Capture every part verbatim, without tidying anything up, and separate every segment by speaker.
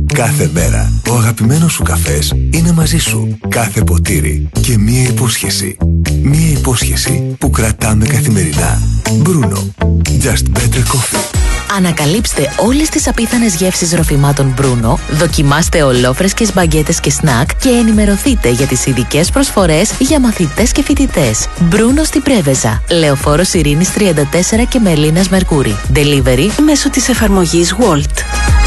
Speaker 1: Κάθε μέρα ο αγαπημένος σου καφές είναι μαζί σου. Κάθε ποτήρι και μία υπόσχεση. Μία υπόσχεση που κρατάμε καθημερινά. Μπρούνο. Just better coffee.
Speaker 2: Ανακαλύψτε όλες τις απίθανες γεύσεις ροφημάτων Μπρούνο, δοκιμάστε ολόφρεσκες μπαγκέτες και σνακ και ενημερωθείτε για τις ειδικές προσφορές για μαθητές και φοιτητές. Μπρούνο στην Πρέβεζα, Λεωφόρος Ειρήνης τριάντα τέσσερα και Μελίνας Μερκούρη. Delivery μέσω της εφαρμογής Wolt.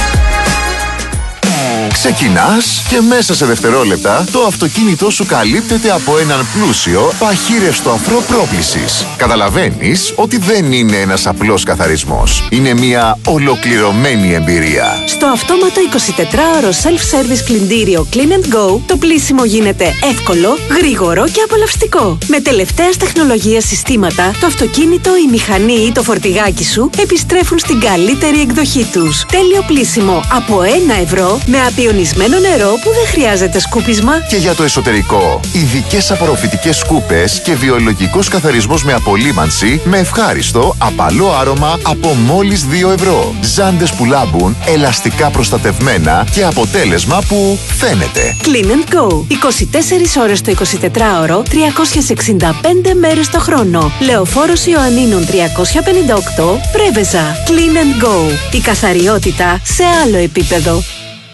Speaker 3: Ξεκινάς και μέσα σε δευτερόλεπτα το αυτοκίνητό σου καλύπτεται από έναν πλούσιο παχύρευστο αφρό πρόκλησης. Καταλαβαίνεις ότι δεν είναι ένας απλός καθαρισμός. Είναι μια ολοκληρωμένη εμπειρία.
Speaker 4: Στο αυτόματο εικοσιτετράωρο self-service πλυντήριο Clean and Go, το πλύσιμο γίνεται εύκολο, γρήγορο και απολαυστικό. Με τελευταίας τεχνολογίας συστήματα, το αυτοκίνητο, η μηχανή ή το φορτηγάκι σου επιστρέφουν στην καλύτερη εκδοχή τους. Τέλειο πλύσιμο από ένα ευρώ με απειονισμένο νερό που δεν χρειάζεται σκούπισμα.
Speaker 3: Και για το εσωτερικό, ειδικές απορροφητικές σκούπες και βιολογικός καθαρισμός με απολύμανση με ευχάριστο, απαλό άρωμα από μόλις δύο ευρώ. Ζάντες που λάμπουν, ελαστικά προστατευμένα και αποτέλεσμα που φαίνεται.
Speaker 4: Clean and Go. είκοσι τέσσερις ώρες το εικοσιτετράωρο, τριακόσιες εξήντα πέντε μέρες το χρόνο. Λεωφόρος Ιωαννίνων τριακόσια πενήντα οκτώ, Πρέβεζα. Clean and Go. Η καθαριότητα σε άλλο επίπεδο.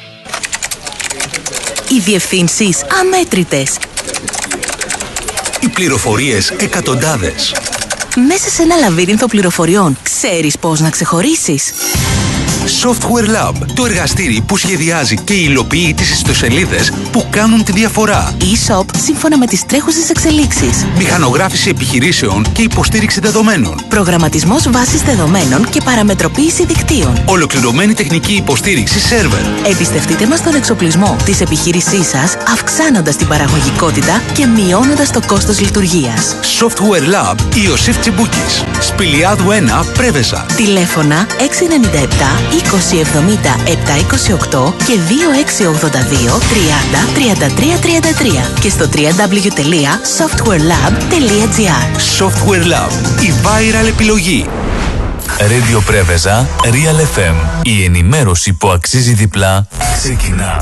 Speaker 2: Οι διευθύνσεις αμέτρητες.
Speaker 5: Οι πληροφορίες εκατοντάδες.
Speaker 2: Μέσα σε ένα λαβύρινθο πληροφοριών, ξέρεις πώς να ξεχωρίσεις?
Speaker 5: Software Lab, το εργαστήρι που σχεδιάζει και υλοποιεί τις ιστοσελίδες που κάνουν τη διαφορά.
Speaker 2: E-shop σύμφωνα με τις τρέχουσες εξελίξεις.
Speaker 5: Μηχανογράφηση επιχειρήσεων και υποστήριξη δεδομένων.
Speaker 2: Προγραμματισμός βάσης δεδομένων και παραμετροποίηση δικτύων.
Speaker 5: Ολοκληρωμένη τεχνική υποστήριξη σερβερ.
Speaker 2: Εμπιστευτείτε μας τον εξοπλισμό της επιχείρησής σας, αυξάνοντας την παραγωγικότητα και μειώνοντας το κόστος λειτουργίας.
Speaker 5: Software Lab Ιωσήφ Τσιμπούκης. Σπηλιάδου ένα, Πρέβεζα.
Speaker 2: Τηλέφωνα έξι εννιά επτά είκοσι εβδομήντα επτακόσια είκοσι οκτώ και δύο έξι ογδόντα δύο τριάντα τριάντα τρία τριάντα τρία και στο double-u double-u double-u τελεία software lab τελεία gr.
Speaker 5: Software Lab, η viral επιλογή.
Speaker 6: Radio Πρέβεζα, Real εφ εμ. Η ενημέρωση που αξίζει διπλά ξεκινά.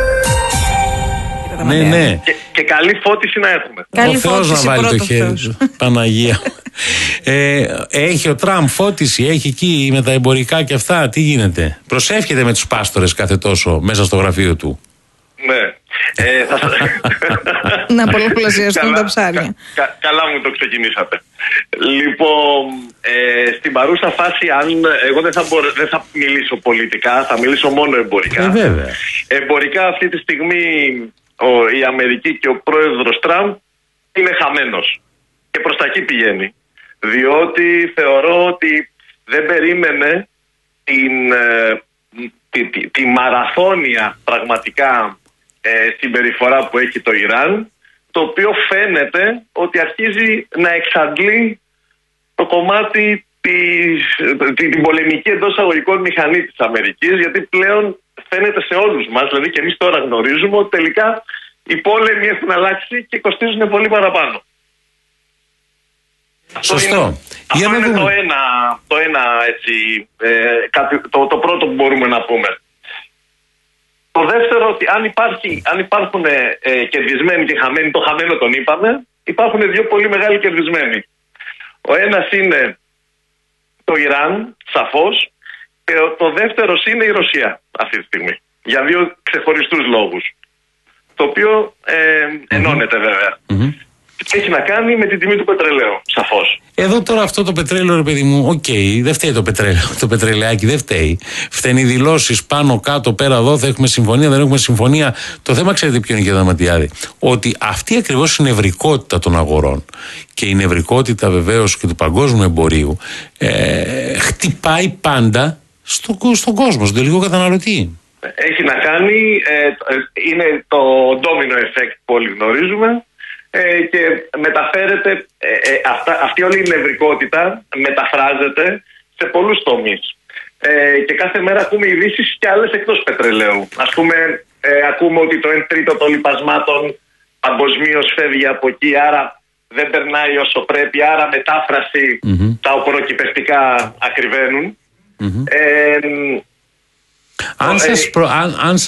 Speaker 7: Ναι, ναι. Και, και καλή φώτιση να έχουμε.
Speaker 8: Καλή
Speaker 7: ο
Speaker 8: Θεός
Speaker 7: φώτιση
Speaker 8: να βάλει
Speaker 7: πρώτο
Speaker 8: το χέρι
Speaker 7: σου.
Speaker 8: Παναγία. ε, έχει ο Τραμπ φώτιση, έχει εκεί με τα εμπορικά και αυτά. Τι γίνεται? Προσεύχεται με τους πάστορες κάθε τόσο μέσα στο γραφείο του.
Speaker 7: Ναι. Ε, θα...
Speaker 8: να πολλαπλασιαστούν τα ψάρια.
Speaker 7: Κα, κα, καλά μου το ξεκινήσατε. Λοιπόν, ε, στην παρούσα φάση, αν εγώ δεν θα, μπορέ, δεν θα μιλήσω πολιτικά, θα μιλήσω μόνο εμπορικά.
Speaker 8: Ε, βέβαια.
Speaker 7: Εμπορικά αυτή τη στιγμή ο, η Αμερική και ο πρόεδρος Τραμπ είναι χαμένος. Και προς τα εκεί πηγαίνει. Διότι θεωρώ ότι δεν περίμενε την, ε, τη, τη, τη μαραθώνια πραγματικά ε, συμπεριφορά που έχει το Ιράν, το οποίο φαίνεται ότι αρχίζει να εξαντλεί το κομμάτι της, την, την πολεμική εντός αγωγικών μηχανή της Αμερικής, γιατί πλέον φαίνεται σε όλους μας, δηλαδή και εμείς τώρα γνωρίζουμε ότι τελικά οι πόλεμοι έχουν αλλάξει και κοστίζουν πολύ παραπάνω.
Speaker 8: Σωστό.
Speaker 7: Αυτό είναι, αυτό είναι το ένα, το, ένα έτσι, ε, το, το πρώτο που μπορούμε να πούμε. Το δεύτερο, ότι αν, υπάρχει, αν υπάρχουν ε, κερδισμένοι και χαμένοι, το χαμένο τον είπαμε, υπάρχουν δύο πολύ μεγάλοι κερδισμένοι. Ο ένας είναι το Ιράν, σαφώς, και το δεύτερο είναι η Ρωσία αυτή τη στιγμή. Για δύο ξεχωριστούς λόγους. Το οποίο ε, ενώνεται βέβαια. Mm-hmm. Έχει να κάνει με την τιμή του πετρελαίου, σαφώς.
Speaker 8: Εδώ τώρα αυτό το πετρέλαιο, ρε παιδί μου, οκ, okay, δεν φταίει το πετρέλαιο, το πετρελαιάκι δεν φταίει. Φταίνει οι δηλώσεις πάνω, κάτω, πέρα, εδώ, θα έχουμε συμφωνία, δεν έχουμε συμφωνία. Το θέμα, ξέρετε ποιο είναι, κύριε Δαματιάδη? Ότι αυτή ακριβώς η νευρικότητα των αγορών και η νευρικότητα βεβαίως και του παγκόσμιου εμπορίου ε, χτυπάει πάντα στο, στον κόσμο, στον τελικό καταναλωτή.
Speaker 7: Έχει να κάνει, ε, είναι το domino effect που όλοι γνωρίζουμε. Ε, και μεταφέρεται ε, ε, αυτά, αυτή όλη η νευρικότητα μεταφράζεται σε πολλούς τομείς ε, και κάθε μέρα ακούμε ειδήσεις και άλλες εκτός πετρελαίου. Ας πούμε ε, ακούμε ότι το ένα τρίτο των λιπασμάτων παγκοσμίως φεύγει από εκεί, άρα δεν περνάει όσο πρέπει, άρα μετάφραση mm-hmm. τα οπωροκυπευτικά ακριβένουν. Mm-hmm. ε,
Speaker 8: Αν σας, προ, αν, αν